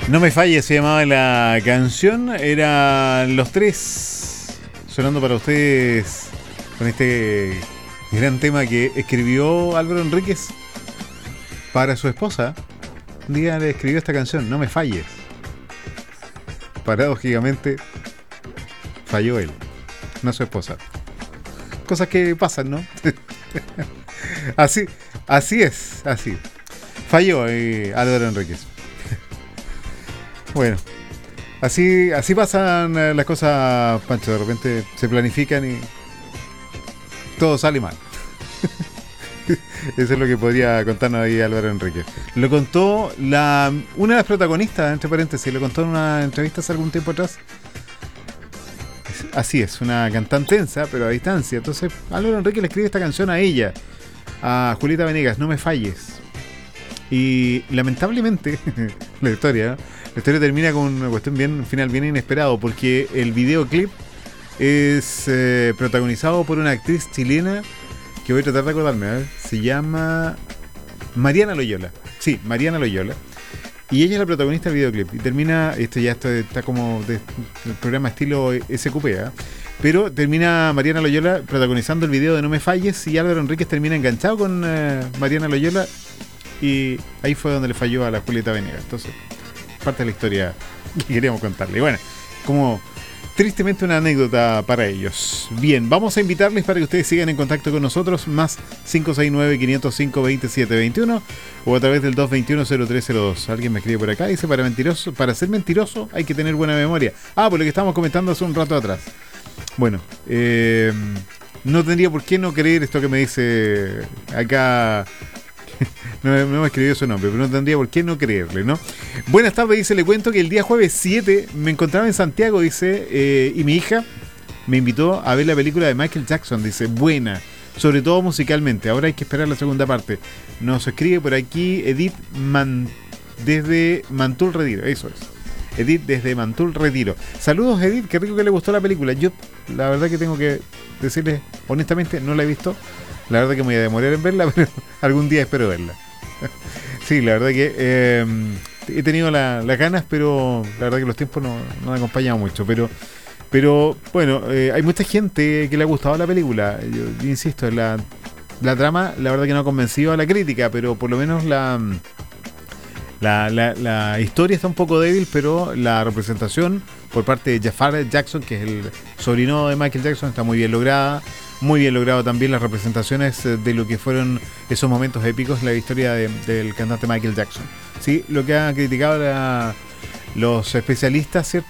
No me falles, se llamaba la canción. Eran los tres sonando para ustedes con este gran tema que escribió Álvaro Enríquez para su esposa. Un día le escribió esta canción, No me falles. Paradójicamente falló él, no su esposa. Cosas que pasan, ¿no? Así es. Falló Álvaro Enríquez. Bueno, así pasan las cosas, Pancho. De repente se planifican y todo sale mal. Eso es lo que podría contarnos ahí Álvaro Enríquez. Lo contó una de las protagonistas, entre paréntesis, lo contó en una entrevista hace algún tiempo atrás. Así es, una cantante tensa, pero a distancia. Entonces Álvaro Enríquez le escribe esta canción a ella, a Julieta Venegas, No me falles. Y lamentablemente la historia termina con una cuestión un final bien inesperado, porque el videoclip es protagonizado por una actriz chilena que voy a tratar de acordarme, a ver, se llama Mariana Loyola. Sí, Mariana Loyola. Y ella es la protagonista del videoclip. Y termina, esto está como el programa estilo SQP, ¿eh? Pero termina Mariana Loyola protagonizando el video de No me falles y Álvaro Enríquez termina enganchado con Mariana Loyola. Y ahí fue donde le falló a la Julieta Venegas. Entonces, parte de la historia que queríamos contarle. Bueno, como tristemente una anécdota para ellos. Bien, vamos a invitarles para que ustedes sigan en contacto con nosotros, más 569-505-2721 o a través del 221-0302. Alguien me escribe por acá, dice, para ser mentiroso hay que tener buena memoria. Por lo que estábamos comentando hace un rato atrás. Bueno, no tendría por qué no creer esto que me dice acá. No me escribió su nombre, pero no tendría por qué no creerle, ¿no? Buenas tardes, dice, le cuento que el día jueves 7 me encontraba en Santiago, dice, y mi hija me invitó a ver la película de Michael Jackson, dice, buena, sobre todo musicalmente, ahora hay que esperar la segunda parte. Nos escribe por aquí Edith desde Mantul Retiro, eso es. Edith desde Mantul Retiro. Saludos, Edith, qué rico que le gustó la película. Yo, la verdad que tengo que decirles, honestamente, no la he visto. La verdad que me voy a demorar en verla, pero algún día espero verla. Sí, la verdad que he tenido las ganas, pero la verdad que los tiempos no me han acompañado mucho. Pero bueno, hay mucha gente que le ha gustado la película. Yo insisto, la trama, la verdad que no ha convencido a la crítica, pero por lo menos la historia está un poco débil, pero la representación por parte de Jafar Jackson, que es el sobrino de Michael Jackson, está muy bien lograda. Muy bien logrado también las representaciones de lo que fueron esos momentos épicos en la historia del cantante Michael Jackson. Sí, lo que han criticado los especialistas, ¿cierto?